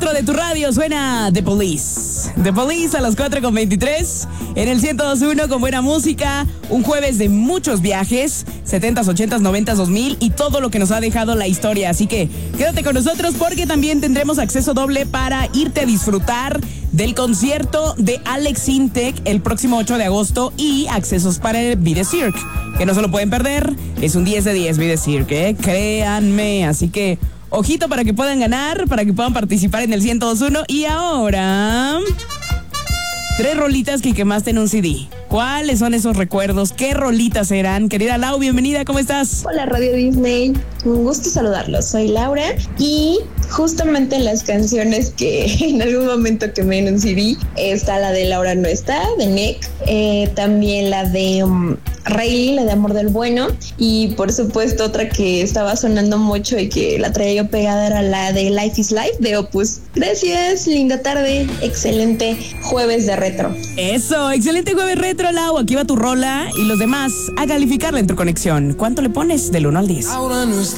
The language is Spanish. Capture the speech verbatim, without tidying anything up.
cuatro de tu radio suena The Police. The Police a las cuatro con veintitrés. En el ciento dos punto uno con buena música. Un jueves de muchos viajes. setentas, ochentas, noventas, dos mil y todo lo que nos ha dejado la historia. Así que quédate con nosotros porque también tendremos acceso doble para irte a disfrutar del concierto de Alex Intec el próximo ocho de agosto y accesos para el Vida Cirque, que no se lo pueden perder. Es un diez de diez Vida Cirque, ¿eh? Créanme. Así que ojito para que puedan ganar, para que puedan participar en el ciento dos punto uno. Y ahora, tres rolitas que quemaste en un C D. ¿Cuáles son esos recuerdos? ¿Qué rolitas eran? Querida Lau, bienvenida, ¿cómo estás? Hola Radio Disney, un gusto saludarlos. Soy Laura y justamente en las canciones que en algún momento quemé en un C D está la de Laura no está, de Nick, eh, también la de um, Rayleigh, la de Amor del Bueno, y por supuesto otra que estaba sonando mucho y que la traía yo pegada era la de Life is Life de Opus. Gracias, linda tarde, excelente jueves de retro. Eso, excelente jueves retro, Lau. Aquí va tu rola y los demás a calificarla en tu conexión. ¿Cuánto le pones del uno al diez?